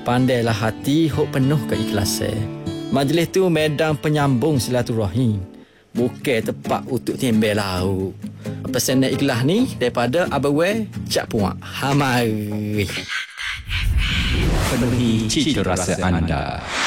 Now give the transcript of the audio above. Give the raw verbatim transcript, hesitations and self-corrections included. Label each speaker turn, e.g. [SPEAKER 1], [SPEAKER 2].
[SPEAKER 1] Pandailah hati hok penuh keikhlasan. Majlis tu medan penyambung silaturahim, bukan tempat untuk tembel lauk. Pesanan ikhlas ni daripada Abawe Cak Puak. Hamari.
[SPEAKER 2] Penuhi cita rasa anda.